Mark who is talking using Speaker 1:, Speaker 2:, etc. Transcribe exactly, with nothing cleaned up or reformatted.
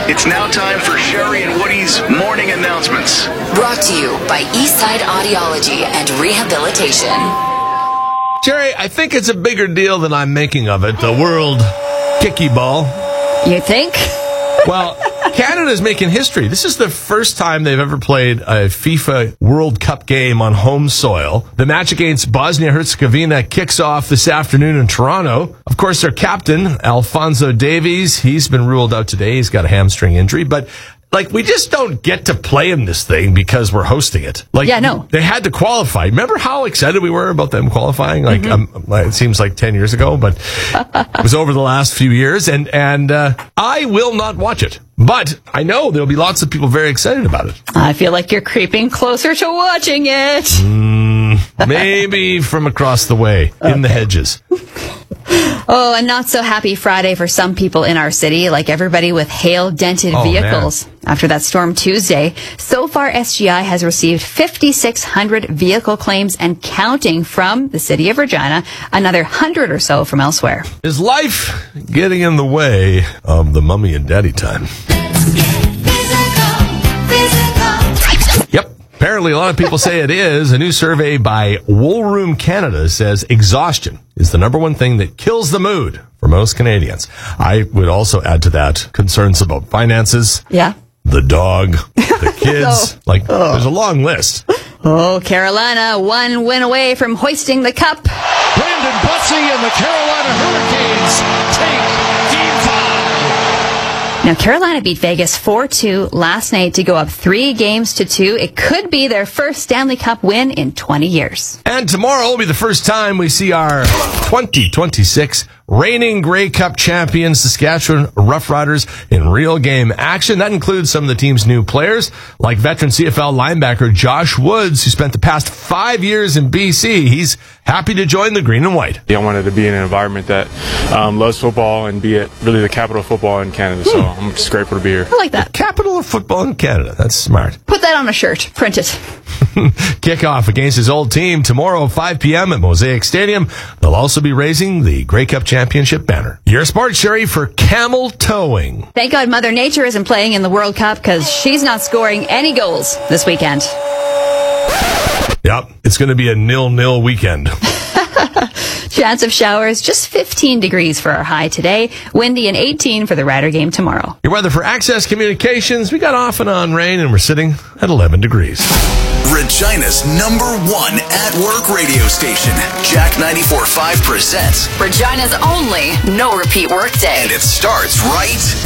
Speaker 1: It's now time for Sherry and Woody's morning announcements.
Speaker 2: Brought to you by Eastside Audiology and Rehabilitation.
Speaker 3: Sherry, I think it's a bigger deal than I'm making of it, the World Kicky Ball.
Speaker 4: You think?
Speaker 3: Well, Canada's making history. This is the first time they've ever played a FIFA World Cup game on home soil. The match against Bosnia-Herzegovina kicks off this afternoon in Toronto. Of course, their captain, Alphonso Davies, he's been ruled out today. He's got a hamstring injury, but like, we just don't get to play in this thing because we're hosting it. Like,
Speaker 4: yeah, no.
Speaker 3: They had to qualify. Remember how excited we were about them qualifying? Like,
Speaker 4: Mm-hmm.
Speaker 3: um, it seems like ten years ago, but it was over the last few years. And, and uh, I will not watch it. But I know there'll be lots of people very excited about it.
Speaker 4: I feel like you're creeping closer to watching it.
Speaker 3: Mm, maybe from across the way, okay. In the hedges.
Speaker 4: Oh, a not so happy Friday for some people in our city, like everybody with hail-dented
Speaker 3: oh,
Speaker 4: vehicles.
Speaker 3: Man.
Speaker 4: After that storm Tuesday, so far S G I has received fifty-six hundred vehicle claims and counting from the city of Regina, another one hundred or so from elsewhere.
Speaker 3: Is life getting in the way of the mummy and daddy time? Yep. Apparently, a lot of people say it is. A new survey by Woolroom Canada says exhaustion is the number one thing that kills the mood for most Canadians. I would also add to that concerns about finances.
Speaker 4: Yeah.
Speaker 3: The dog, the kids.
Speaker 4: oh.
Speaker 3: Like, oh. There's a long list.
Speaker 4: Oh, Carolina, one win away from hoisting the cup.
Speaker 5: Brandon Bussey and the Carolina Hurricanes take game five.
Speaker 4: Now, Carolina beat Vegas four two last night to go up three games to two. It could be their first Stanley Cup win in twenty years.
Speaker 3: And tomorrow will be the first time we see our twenty twenty-six reigning Grey Cup champions, Saskatchewan Roughriders, in real game action. That includes some of the team's new players, like veteran C F L linebacker Josh Woods, who spent the past five years in B C. He's happy to join the green and white.
Speaker 6: I wanted to be in an environment that um, loves football and be at really the capital of football in Canada. So I'm just grateful to be here.
Speaker 4: I like that.
Speaker 3: The capital of football in Canada. That's smart.
Speaker 4: Put that on a shirt. Print it.
Speaker 3: Kickoff against his old team tomorrow, five p.m. at Mosaic Stadium. They'll also be raising the Grey Cup Championship banner. Your sports, Sherry, for camel towing.
Speaker 4: Thank God Mother Nature isn't playing in the World Cup because she's not scoring any goals this weekend.
Speaker 3: Yep, it's going to be a nil-nil weekend.
Speaker 4: Chance of showers, just fifteen degrees for our high today. Windy and eighteen for the Rider game tomorrow.
Speaker 3: Your weather for Access Communications. We got off and on rain, and we're sitting at eleven degrees.
Speaker 1: Regina's number one at-work radio station. Jack ninety-four point five presents
Speaker 2: Regina's only no-repeat workday.
Speaker 1: And it starts right